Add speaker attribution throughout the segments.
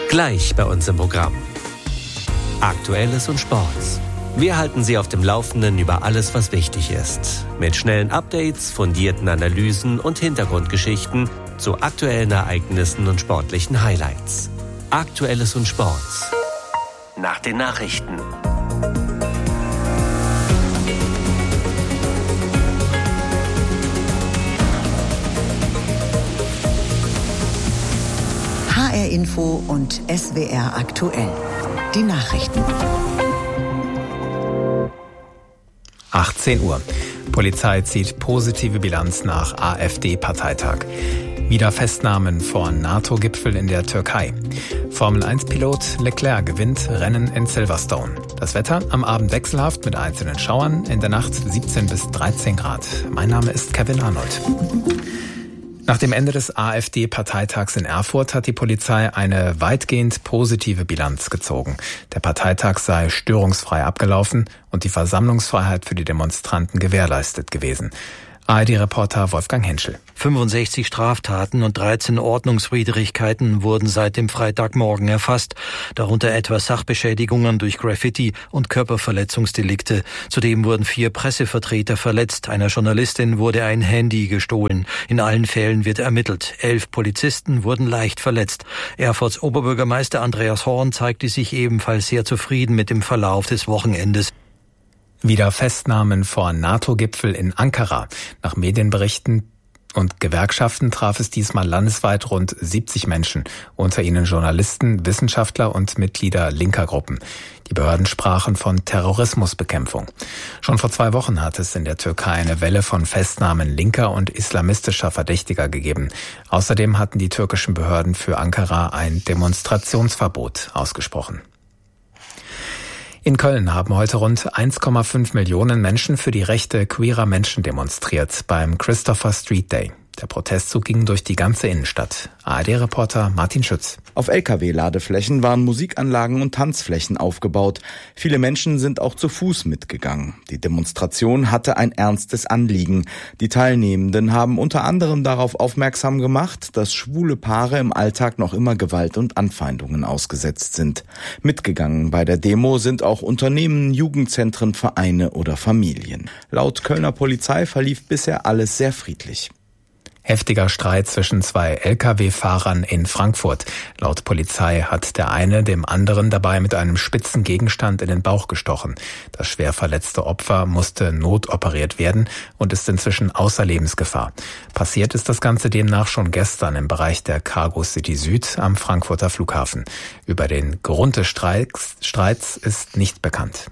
Speaker 1: Gleich bei uns im Programm. Aktuelles und Sports. Wir halten Sie auf dem Laufenden über alles, was wichtig ist. Mit schnellen Updates, fundierten Analysen und Hintergrundgeschichten zu aktuellen Ereignissen und sportlichen Highlights. Aktuelles und Sports. Nach den Nachrichten.
Speaker 2: HR Info und SWR aktuell. Die Nachrichten.
Speaker 3: 18 Uhr. Polizei zieht positive Bilanz nach AfD-Parteitag. Wieder Festnahmen vor NATO-Gipfel in der Türkei. Formel-1-Pilot Leclerc gewinnt Rennen in Silverstone. Das Wetter am Abend wechselhaft mit einzelnen Schauern, in der Nacht 17 bis 13 Grad. Mein Name ist Kevin Arnold. Nach dem Ende des AfD-Parteitags in Erfurt hat die Polizei eine weitgehend positive Bilanz gezogen. Der Parteitag sei störungsfrei abgelaufen und die Versammlungsfreiheit für die Demonstranten gewährleistet gewesen. ARD-Reporter Wolfgang Henschel.
Speaker 4: 65 Straftaten und 13 Ordnungswidrigkeiten wurden seit dem Freitagmorgen erfasst, darunter etwa Sachbeschädigungen durch Graffiti und Körperverletzungsdelikte. Zudem wurden 4 Pressevertreter verletzt, einer Journalistin wurde ein Handy gestohlen. In allen Fällen wird ermittelt. 11 Polizisten wurden leicht verletzt. Erfurts Oberbürgermeister Andreas Horn zeigte sich ebenfalls sehr zufrieden mit dem Verlauf des Wochenendes.
Speaker 3: Wieder Festnahmen vor NATO-Gipfel in Ankara. Nach Medienberichten und Gewerkschaften traf es diesmal landesweit rund 70 Menschen, unter ihnen Journalisten, Wissenschaftler und Mitglieder linker Gruppen. Die Behörden sprachen von Terrorismusbekämpfung. Schon vor 2 Wochen hat es in der Türkei eine Welle von Festnahmen linker und islamistischer Verdächtiger gegeben. Außerdem hatten die türkischen Behörden für Ankara ein Demonstrationsverbot ausgesprochen. In Köln haben heute rund 1,5 Millionen Menschen für die Rechte queerer Menschen demonstriert beim Christopher Street Day. Der Protestzug ging durch die ganze Innenstadt. ARD-Reporter Martin Schütz.
Speaker 5: Auf Lkw-Ladeflächen waren Musikanlagen und Tanzflächen aufgebaut. Viele Menschen sind auch zu Fuß mitgegangen. Die Demonstration hatte ein ernstes Anliegen. Die Teilnehmenden haben unter anderem darauf aufmerksam gemacht, dass schwule Paare im Alltag noch immer Gewalt und Anfeindungen ausgesetzt sind. Mitgegangen bei der Demo sind auch Unternehmen, Jugendzentren, Vereine oder Familien. Laut Kölner Polizei verlief bisher alles sehr friedlich.
Speaker 3: Heftiger Streit zwischen 2 Lkw-Fahrern in Frankfurt. Laut Polizei hat der eine dem anderen dabei mit einem spitzen Gegenstand in den Bauch gestochen. Das schwer verletzte Opfer musste notoperiert werden und ist inzwischen außer Lebensgefahr. Passiert ist das Ganze demnach schon gestern im Bereich der Cargo City Süd am Frankfurter Flughafen. Über den Grund des Streits ist nicht bekannt.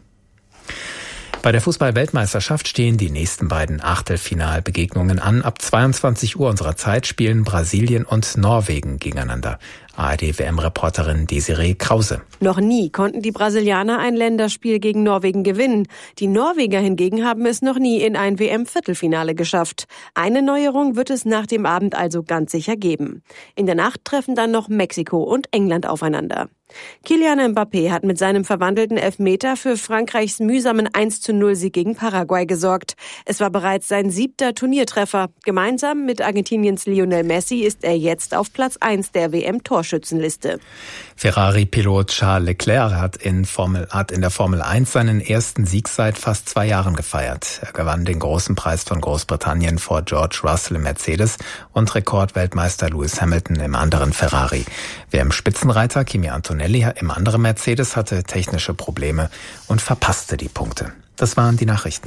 Speaker 3: Bei der Fußball-Weltmeisterschaft stehen die nächsten beiden Achtelfinalbegegnungen an. Ab 22 Uhr unserer Zeit spielen Brasilien und Norwegen gegeneinander. ARD-WM-Reporterin Desiree Krause.
Speaker 6: Noch nie konnten die Brasilianer ein Länderspiel gegen Norwegen gewinnen. Die Norweger hingegen haben es noch nie in ein WM-Viertelfinale geschafft. Eine Neuerung wird es nach dem Abend also ganz sicher geben. In der Nacht treffen dann noch Mexiko und England aufeinander. Kylian Mbappé hat mit seinem verwandelten Elfmeter für Frankreichs mühsamen 1:0-Sieg gegen Paraguay gesorgt. Es war bereits sein 7. Turniertreffer. Gemeinsam mit Argentiniens Lionel Messi ist er jetzt auf Platz 1 der WM-Torschützenliste.
Speaker 3: Ferrari-Pilot Charles Leclerc hat in der Formel 1 seinen ersten Sieg seit fast 2 Jahren gefeiert. Er gewann den großen Preis von Großbritannien vor George Russell im Mercedes und Rekordweltmeister Lewis Hamilton im anderen Ferrari. WM-Spitzenreiter Kimi Antonelli im anderen Mercedes hatte technische Probleme und verpasste die Punkte. Das waren die Nachrichten.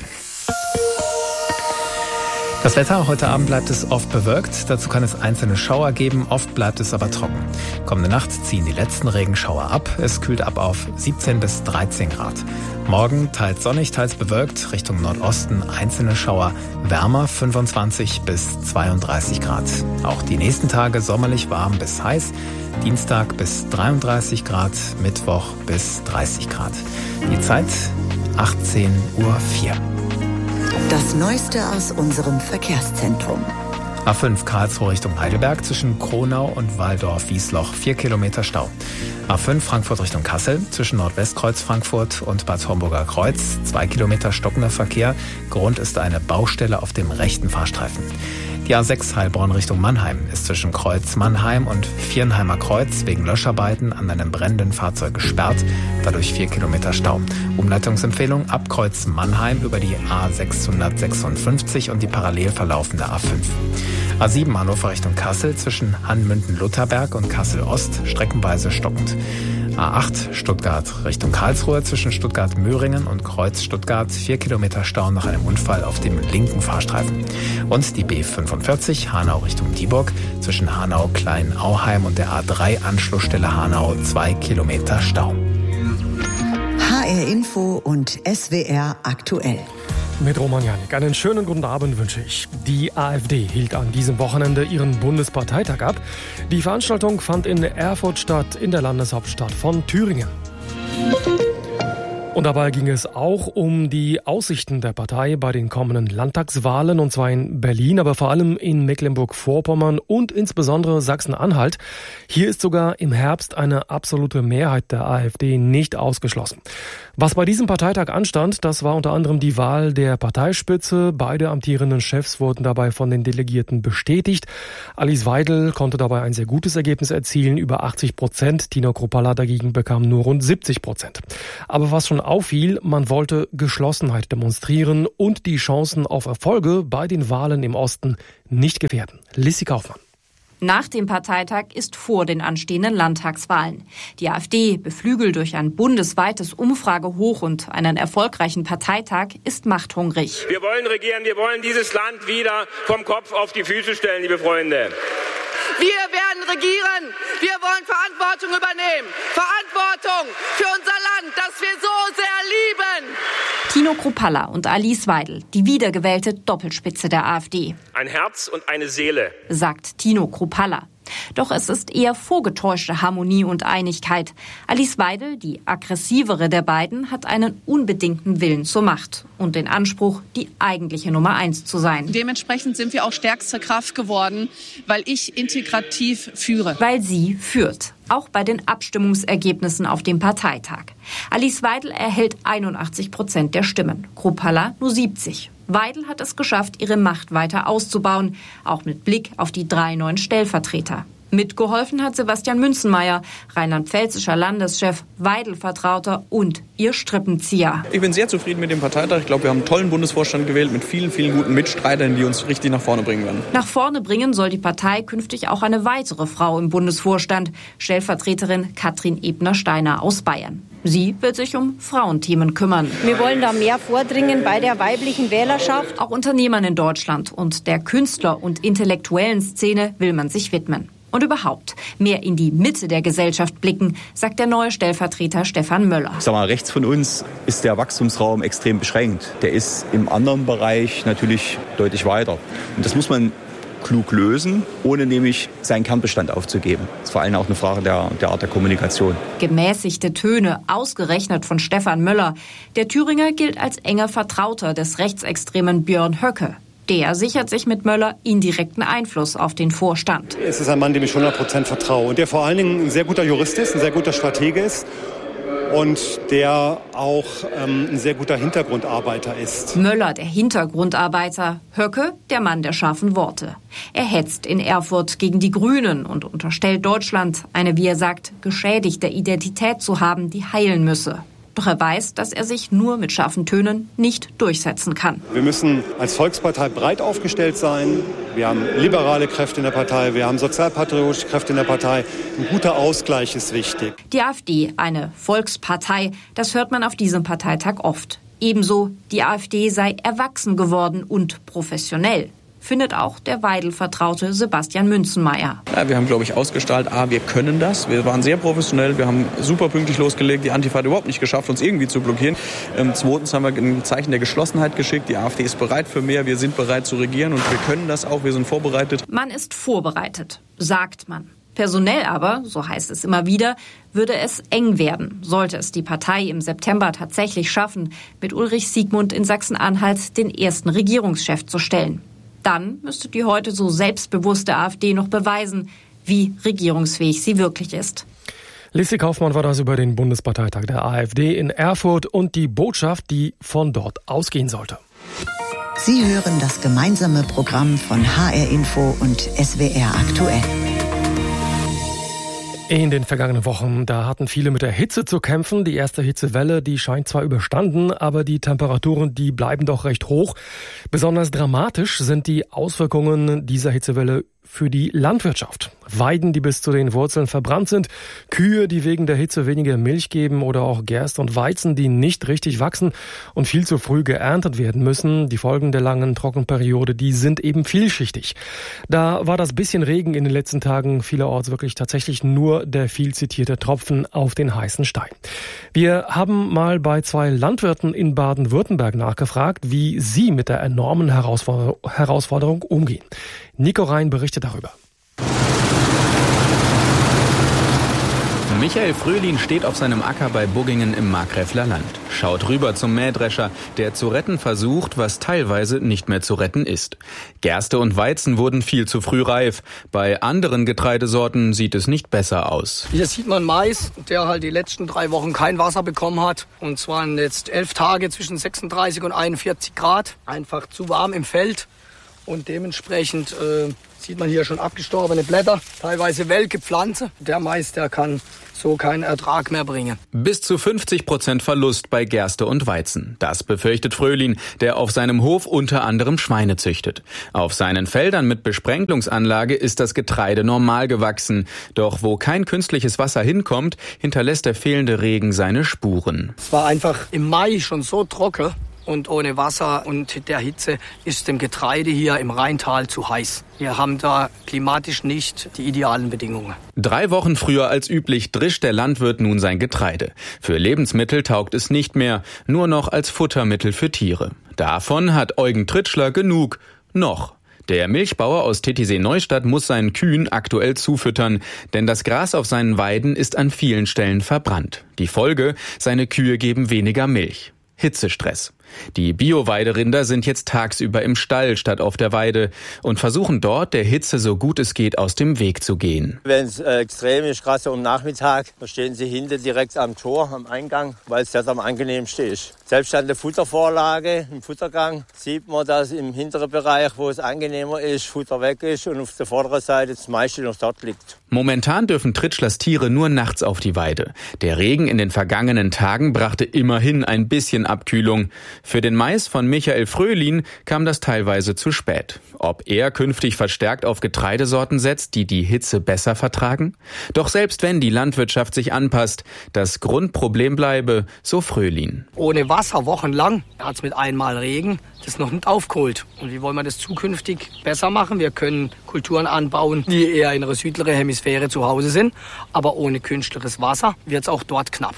Speaker 3: Das Wetter, heute Abend bleibt es oft bewölkt, dazu kann es einzelne Schauer geben, oft bleibt es aber trocken. Kommende Nacht ziehen die letzten Regenschauer ab, es kühlt ab auf 17 bis 13 Grad. Morgen teils sonnig, teils bewölkt, Richtung Nordosten einzelne Schauer, wärmer 25 bis 32 Grad. Auch die nächsten Tage sommerlich warm bis heiß, Dienstag bis 33 Grad, Mittwoch bis 30 Grad. Die Zeit 18:04 Uhr.
Speaker 2: Das Neueste aus unserem Verkehrszentrum.
Speaker 3: A5 Karlsruhe Richtung Heidelberg zwischen Kronau und Walldorf-Wiesloch 4 Kilometer Stau. A5 Frankfurt Richtung Kassel zwischen Nordwestkreuz Frankfurt und Bad Homburger Kreuz 2 Kilometer stockender Verkehr. Grund ist eine Baustelle auf dem rechten Fahrstreifen. Die A6 Heilbronn Richtung Mannheim ist zwischen Kreuz Mannheim und Viernheimer Kreuz wegen Löscharbeiten an einem brennenden Fahrzeug gesperrt, dadurch 4 Kilometer Stau. Umleitungsempfehlung ab Kreuz Mannheim über die A656 und die parallel verlaufende A5. A7 Hannover Richtung Kassel zwischen Hanmünden-Lutherberg und Kassel-Ost streckenweise stockend. A8 Stuttgart Richtung Karlsruhe zwischen Stuttgart-Möhringen und Kreuz Stuttgart 4 Kilometer Stau nach einem Unfall auf dem linken Fahrstreifen. Und die B45 Hanau Richtung Dieburg zwischen Hanau-Klein-Auheim und der A3 Anschlussstelle Hanau 2 Kilometer Stau.
Speaker 2: HR Info und SWR aktuell.
Speaker 7: Mit Roman Janik. Einen schönen guten Abend wünsche ich. Die AfD hielt an diesem Wochenende ihren Bundesparteitag ab. Die Veranstaltung fand in Erfurt statt, in der Landeshauptstadt von Thüringen. Und dabei ging es auch um die Aussichten der Partei bei den kommenden Landtagswahlen, und zwar in Berlin, aber vor allem in Mecklenburg-Vorpommern und insbesondere Sachsen-Anhalt. Hier ist sogar im Herbst eine absolute Mehrheit der AfD nicht ausgeschlossen. Was bei diesem Parteitag anstand, das war unter anderem die Wahl der Parteispitze. Beide amtierenden Chefs wurden dabei von den Delegierten bestätigt. Alice Weidel konnte dabei ein sehr gutes Ergebnis erzielen, über 80%. Tino Kruppalla dagegen bekam nur rund 70%. Aber was schon auffiel, man wollte Geschlossenheit demonstrieren und die Chancen auf Erfolge bei den Wahlen im Osten nicht gefährden. Lissi Kaufmann.
Speaker 8: Nach dem Parteitag ist vor den anstehenden Landtagswahlen. Die AfD, beflügelt durch ein bundesweites Umfragehoch und einen erfolgreichen Parteitag, ist machthungrig.
Speaker 9: Wir wollen regieren, wir wollen dieses Land wieder vom Kopf auf die Füße stellen, liebe Freunde.
Speaker 10: Wir werden regieren. Wir wollen Verantwortung übernehmen. Verantwortung für unser Land, das wir so sehr lieben.
Speaker 8: Tino Kruppalla und Alice Weidel, die wiedergewählte Doppelspitze der AfD.
Speaker 9: Ein Herz und eine Seele,
Speaker 8: sagt Tino Kruppalla. Doch es ist eher vorgetäuschte Harmonie und Einigkeit. Alice Weidel, die aggressivere der beiden, hat einen unbedingten Willen zur Macht und den Anspruch, die eigentliche Nummer 1 zu sein.
Speaker 11: Dementsprechend sind wir auch stärkste Kraft geworden, weil ich integrativ führe.
Speaker 8: Weil sie führt. Auch bei den Abstimmungsergebnissen auf dem Parteitag. Alice Weidel erhält 81% der Stimmen, Kruppalla nur 70%. Weidel hat es geschafft, ihre Macht weiter auszubauen, auch mit Blick auf die 3 neuen Stellvertreter. Mitgeholfen hat Sebastian Münzenmaier, rheinland-pfälzischer Landeschef, Weidel-Vertrauter und ihr Strippenzieher.
Speaker 12: Ich bin sehr zufrieden mit dem Parteitag. Ich glaube, wir haben einen tollen Bundesvorstand gewählt mit vielen, vielen guten Mitstreitern, die uns richtig nach vorne bringen werden.
Speaker 8: Nach vorne bringen soll die Partei künftig auch eine weitere Frau im Bundesvorstand, Stellvertreterin Katrin Ebner-Steiner aus Bayern. Sie wird sich um Frauenthemen kümmern.
Speaker 13: Wir wollen da mehr vordringen bei der weiblichen Wählerschaft.
Speaker 8: Auch Unternehmern in Deutschland und der Künstler- und intellektuellen Szene will man sich widmen. Und überhaupt mehr in die Mitte der Gesellschaft blicken, sagt der neue Stellvertreter Stefan Möller.
Speaker 14: Ich sag mal, rechts von uns ist der Wachstumsraum extrem beschränkt. Der ist im anderen Bereich natürlich deutlich weiter. Und das muss man klug lösen, ohne nämlich seinen Kernbestand aufzugeben. Das ist vor allem auch eine Frage der Art der Kommunikation.
Speaker 8: Gemäßigte Töne, ausgerechnet von Stefan Möller. Der Thüringer gilt als enger Vertrauter des rechtsextremen Björn Höcke. Der sichert sich mit Möller indirekten Einfluss auf den Vorstand.
Speaker 15: Es ist ein Mann, dem ich 100% vertraue und der vor allen Dingen ein sehr guter Jurist ist, ein sehr guter Stratege ist und der auch ein sehr guter Hintergrundarbeiter ist.
Speaker 8: Möller, der Hintergrundarbeiter, Höcke, der Mann der scharfen Worte. Er hetzt in Erfurt gegen die Grünen und unterstellt Deutschland, eine, wie er sagt, geschädigte Identität zu haben, die heilen müsse. Doch er weiß, dass er sich nur mit scharfen Tönen nicht durchsetzen kann.
Speaker 15: Wir müssen als Volkspartei breit aufgestellt sein. Wir haben liberale Kräfte in der Partei, wir haben sozialpatriotische Kräfte in der Partei. Ein guter Ausgleich ist wichtig.
Speaker 8: Die AfD, eine Volkspartei, das hört man auf diesem Parteitag oft. Ebenso, die AfD sei erwachsen geworden und professionell. Findet auch der Weidel-Vertraute Sebastian Münzenmaier.
Speaker 12: Ja, wir haben, glaube ich, ausgestrahlt, wir können das. Wir waren sehr professionell, wir haben super pünktlich losgelegt. Die Antifa hat überhaupt nicht geschafft, uns irgendwie zu blockieren. Zweitens haben wir ein Zeichen der Geschlossenheit geschickt. Die AfD ist bereit für mehr, wir sind bereit zu regieren und wir können das auch, wir sind vorbereitet.
Speaker 8: Man ist vorbereitet, sagt man. Personell aber, so heißt es immer wieder, würde es eng werden, sollte es die Partei im September tatsächlich schaffen, mit Ulrich Siegmund in Sachsen-Anhalt den ersten Regierungschef zu stellen. Dann müsste die heute so selbstbewusste AfD noch beweisen, wie regierungsfähig sie wirklich ist.
Speaker 7: Lissi Kaufmann war das über den Bundesparteitag der AfD in Erfurt und die Botschaft, die von dort ausgehen sollte.
Speaker 2: Sie hören das gemeinsame Programm von HR Info und SWR aktuell.
Speaker 7: In den vergangenen Wochen, da hatten viele mit der Hitze zu kämpfen. Die erste Hitzewelle, die scheint zwar überstanden, aber die Temperaturen, die bleiben doch recht hoch. Besonders dramatisch sind die Auswirkungen dieser Hitzewelle für die Landwirtschaft. Weiden, die bis zu den Wurzeln verbrannt sind, Kühe, die wegen der Hitze weniger Milch geben oder auch Gerste und Weizen, die nicht richtig wachsen und viel zu früh geerntet werden müssen. Die Folgen der langen Trockenperiode, die sind eben vielschichtig. Da war das bisschen Regen in den letzten Tagen vielerorts wirklich tatsächlich nur der viel zitierte Tropfen auf den heißen Stein. Wir haben mal bei 2 Landwirten in Baden-Württemberg nachgefragt, wie sie mit der enormen Herausforderung umgehen. Nico Rhein berichtet darüber.
Speaker 16: Michael Fröhlin steht auf seinem Acker bei Buggingen im Markgräfler Land. Schaut rüber zum Mähdrescher, der zu retten versucht, was teilweise nicht mehr zu retten ist. Gerste und Weizen wurden viel zu früh reif. Bei anderen Getreidesorten sieht es nicht besser aus.
Speaker 17: Hier sieht man Mais, der halt die letzten 3 Wochen kein Wasser bekommen hat. Und zwar jetzt 11 Tage zwischen 36 und 41 Grad. Einfach zu warm im Feld. Und dementsprechend sieht man hier schon abgestorbene Blätter, teilweise welke Pflanze. Der Mais, der kann so keinen Ertrag mehr bringen.
Speaker 16: Bis zu 50% Verlust bei Gerste und Weizen. Das befürchtet Fröhlin, der auf seinem Hof unter anderem Schweine züchtet. Auf seinen Feldern mit Besprenkelungsanlage ist das Getreide normal gewachsen. Doch wo kein künstliches Wasser hinkommt, hinterlässt der fehlende Regen seine Spuren.
Speaker 17: Es war einfach im Mai schon so trocken. Und ohne Wasser und der Hitze ist dem Getreide hier im Rheintal zu heiß. Wir haben da klimatisch nicht die idealen Bedingungen.
Speaker 16: 3 Wochen früher als üblich drischt der Landwirt nun sein Getreide. Für Lebensmittel taugt es nicht mehr, nur noch als Futtermittel für Tiere. Davon hat Eugen Tritschler genug. Noch. Der Milchbauer aus Titisee-Neustadt muss seinen Kühen aktuell zufüttern, denn das Gras auf seinen Weiden ist an vielen Stellen verbrannt. Die Folge: seine Kühe geben weniger Milch. Hitzestress. Die Bio-Weiderinder sind jetzt tagsüber im Stall statt auf der Weide und versuchen dort, der Hitze so gut es geht aus dem Weg zu gehen.
Speaker 18: Wenn es extrem ist, gerade so am Nachmittag, da stehen sie hinten direkt am Tor, am Eingang, weil es das am angenehmsten ist. Selbst an der Futtervorlage, im Futtergang, sieht man, dass im hinteren Bereich, wo es angenehmer ist, Futter weg ist und auf der vorderen Seite das meiste noch dort liegt.
Speaker 16: Momentan dürfen Tritschlers Tiere nur nachts auf die Weide. Der Regen in den vergangenen Tagen brachte immerhin ein bisschen Abkühlung. Für den Mais von Michael Fröhlin kam das teilweise zu spät. Ob er künftig verstärkt auf Getreidesorten setzt, die die Hitze besser vertragen? Doch selbst wenn die Landwirtschaft sich anpasst, das Grundproblem bleibe, so Fröhlin.
Speaker 17: Ohne Wasser wochenlang hat es mit einmal Regen das noch nicht aufgeholt. Und wie wollen wir das zukünftig besser machen? Wir können Kulturen anbauen, die eher in der südlichen Hemisphäre zu Hause sind. Aber ohne künstliches Wasser wird es auch dort knapp.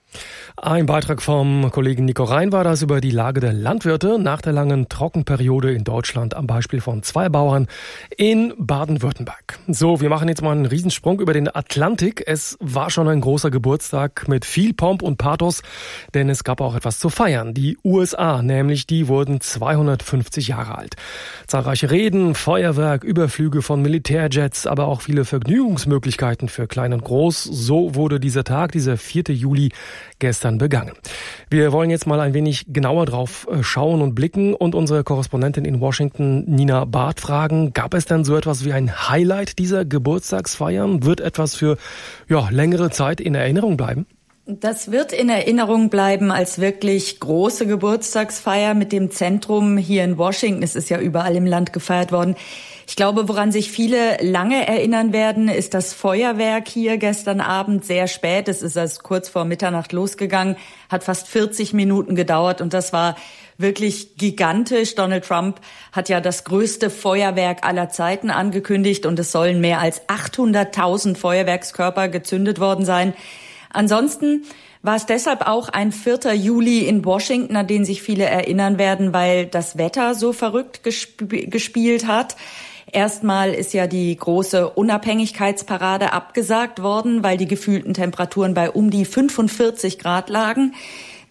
Speaker 7: Ein Beitrag vom Kollegen Nico Rhein war das über die Lage der Landwirte nach der langen Trockenperiode in Deutschland am Beispiel von 2 Bauern in Baden-Württemberg. So, wir machen jetzt mal einen Riesensprung über den Atlantik. Es war schon ein großer Geburtstag mit viel Pomp und Pathos, denn es gab auch etwas zu feiern. Die USA, nämlich, die wurden 250 Jahre alt. Zahlreiche Reden, Feuerwerk, Überflüge von Militärjets, aber auch viele Vergnügungsmöglichkeiten für Klein und Groß. So wurde dieser Tag, dieser 4. Juli, gestern begangen. Wir wollen jetzt mal ein wenig genauer drauf schauen und blicken und unsere Korrespondentin in Washington, Nina Barth, fragen, gab es denn so etwas wie ein Highlight dieser Geburtstagsfeiern? Wird etwas für längere Zeit in Erinnerung bleiben?
Speaker 19: Das wird in Erinnerung bleiben als wirklich große Geburtstagsfeier mit dem Zentrum hier in Washington. Es ist ja überall im Land gefeiert worden. Ich glaube, woran sich viele lange erinnern werden, ist das Feuerwerk hier gestern Abend sehr spät. Es ist erst kurz vor Mitternacht losgegangen, hat fast 40 Minuten gedauert und das war wirklich gigantisch. Donald Trump hat ja das größte Feuerwerk aller Zeiten angekündigt und es sollen mehr als 800.000 Feuerwerkskörper gezündet worden sein. Ansonsten war es deshalb auch ein 4. Juli in Washington, an den sich viele erinnern werden, weil das Wetter so verrückt gespielt hat. Erstmal ist ja die große Unabhängigkeitsparade abgesagt worden, weil die gefühlten Temperaturen bei um die 45 Grad lagen.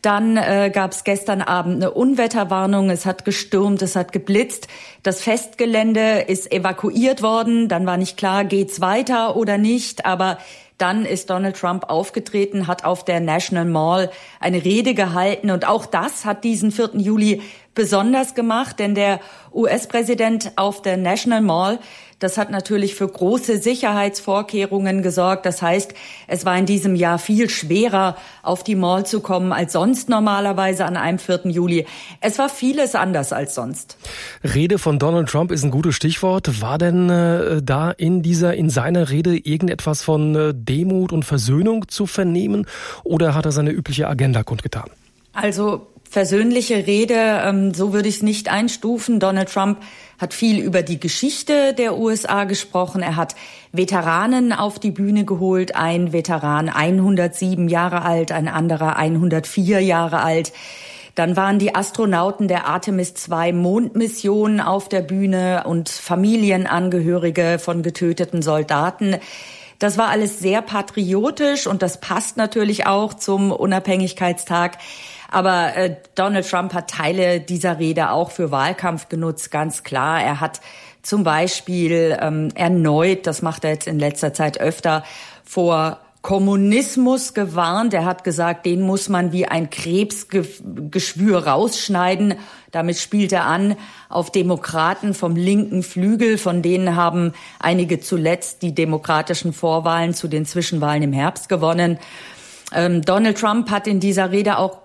Speaker 19: Dann gab es gestern Abend eine Unwetterwarnung. Es hat gestürmt, es hat geblitzt. Das Festgelände ist evakuiert worden. Dann war nicht klar, geht's weiter oder nicht. Aber dann ist Donald Trump aufgetreten, hat auf der National Mall eine Rede gehalten. Und auch das hat diesen 4. Juli besonders gemacht, denn der US-Präsident auf der National Mall, das hat natürlich für große Sicherheitsvorkehrungen gesorgt. Das heißt, es war in diesem Jahr viel schwerer, auf die Mall zu kommen als sonst normalerweise an einem 4. Juli. Es war vieles anders als sonst.
Speaker 7: Rede von Donald Trump ist ein gutes Stichwort. War denn da in seiner Rede irgendetwas von Demut und Versöhnung zu vernehmen oder hat er seine übliche Agenda kundgetan?
Speaker 19: Also versöhnliche Rede, so würde ich es nicht einstufen. Donald Trump hat viel über die Geschichte der USA gesprochen. Er hat Veteranen auf die Bühne geholt. Ein Veteran 107 Jahre alt, ein anderer 104 Jahre alt. Dann waren die Astronauten der Artemis II Mondmission auf der Bühne und Familienangehörige von getöteten Soldaten. Das war alles sehr patriotisch und das passt natürlich auch zum Unabhängigkeitstag. Aber Donald Trump hat Teile dieser Rede auch für Wahlkampf genutzt, ganz klar. Er hat zum Beispiel erneut, das macht er jetzt in letzter Zeit öfter, vor Kommunismus gewarnt. Er hat gesagt, den muss man wie ein Krebsgeschwür rausschneiden. Damit spielt er an auf Demokraten vom linken Flügel. Von denen haben einige zuletzt die demokratischen Vorwahlen zu den Zwischenwahlen im Herbst gewonnen. Donald Trump hat in dieser Rede auch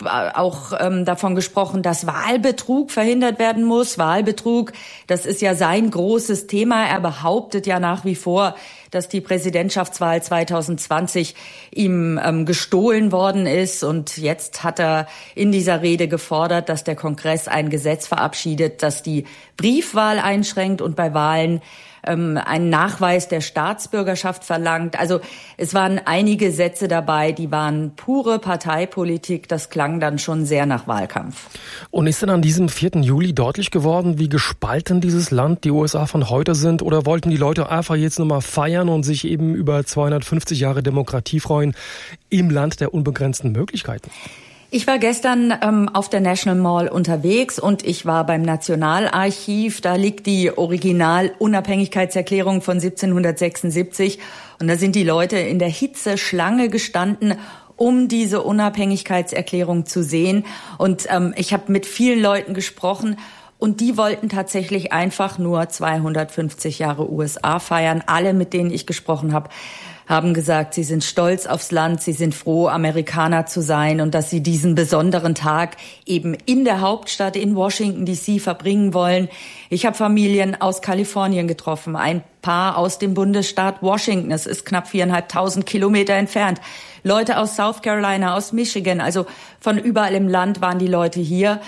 Speaker 19: davon gesprochen, dass Wahlbetrug verhindert werden muss. Wahlbetrug, das ist ja sein großes Thema. Er behauptet ja nach wie vor, dass die Präsidentschaftswahl 2020 ihm gestohlen worden ist. Und jetzt hat er in dieser Rede gefordert, dass der Kongress ein Gesetz verabschiedet, das die Briefwahl einschränkt und bei Wahlen einen Nachweis der Staatsbürgerschaft verlangt. Also es waren einige Sätze dabei, die waren pure Parteipolitik. Das klang dann schon sehr nach Wahlkampf.
Speaker 7: Und ist denn an diesem 4. Juli deutlich geworden, wie gespalten dieses Land, die USA von heute sind? Oder wollten die Leute einfach jetzt nochmal feiern und sich eben über 250 Jahre Demokratie freuen im Land der unbegrenzten Möglichkeiten?
Speaker 19: Ich war gestern auf der National Mall unterwegs und ich war beim Nationalarchiv. Da liegt die Original-Unabhängigkeitserklärung von 1776. Und da sind die Leute in der Hitze Schlange gestanden, um diese Unabhängigkeitserklärung zu sehen. Und ich habe mit vielen Leuten gesprochen. Und die wollten tatsächlich einfach nur 250 Jahre USA feiern. Alle, mit denen ich gesprochen habe, haben gesagt, sie sind stolz aufs Land, sie sind froh, Amerikaner zu sein und dass sie diesen besonderen Tag eben in der Hauptstadt in Washington D.C. verbringen wollen. Ich habe Familien aus Kalifornien getroffen, ein Paar aus dem Bundesstaat Washington. Es ist knapp 4.500 Kilometer entfernt. Leute aus South Carolina, aus Michigan, also von überall im Land waren die Leute hier.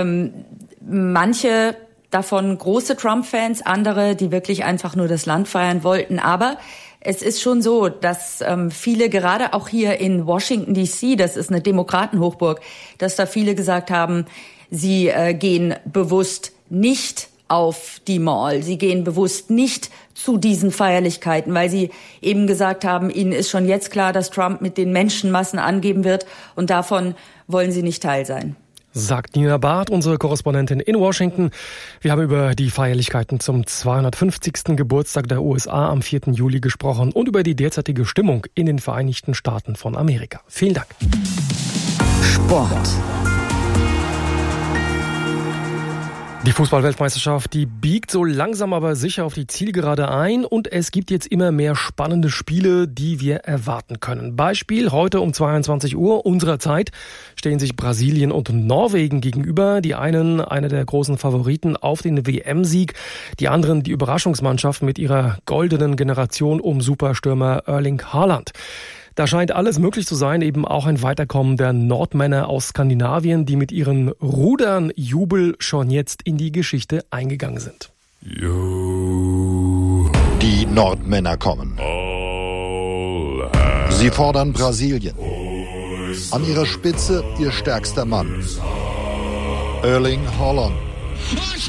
Speaker 19: Manche davon große Trump-Fans, andere, die wirklich einfach nur das Land feiern wollten. Aber es ist schon so, dass viele, gerade auch hier in Washington D.C., das ist eine Demokratenhochburg, dass da viele gesagt haben, sie gehen bewusst nicht auf die Mall, sie gehen bewusst nicht zu diesen Feierlichkeiten, weil sie eben gesagt haben, ihnen ist schon jetzt klar, dass Trump mit den Menschenmassen angeben wird und davon wollen sie nicht Teil sein.
Speaker 7: Sagt Nina Barth, unsere Korrespondentin in Washington. Wir haben über die Feierlichkeiten zum 250. Geburtstag der USA am 4. Juli gesprochen und über die derzeitige Stimmung in den Vereinigten Staaten von Amerika. Vielen Dank.
Speaker 2: Sport.
Speaker 7: Die Fußball-Weltmeisterschaft, die biegt so langsam aber sicher auf die Zielgerade ein und es gibt jetzt immer mehr spannende Spiele, die wir erwarten können. Beispiel, heute um 22 Uhr unserer Zeit stehen sich Brasilien und Norwegen gegenüber. Die einen, einer der großen Favoriten auf den WM-Sieg, die anderen die Überraschungsmannschaft mit ihrer goldenen Generation um Superstürmer Erling Haaland. Da scheint alles möglich zu sein, eben auch ein Weiterkommen der Nordmänner aus Skandinavien, die mit ihren Rudern-Jubel schon jetzt in die Geschichte eingegangen sind.
Speaker 20: Die Nordmänner kommen. Sie fordern Brasilien. An ihrer Spitze ihr stärkster Mann, Erling Haaland.